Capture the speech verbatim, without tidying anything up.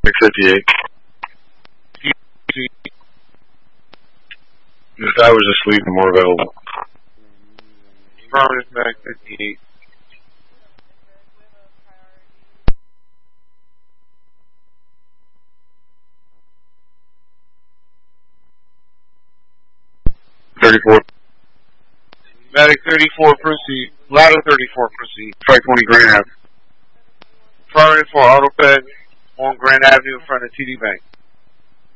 six fifty-eight. If I was asleep, I'm more available. Affirmative, Medic fifty-eight. thirty-four. Medic thirty-four, proceed. Ladder thirty-four, proceed. Strike twenty Grand Avenue. Affirmative for AutoPed on Grand Avenue in front of T D Bank.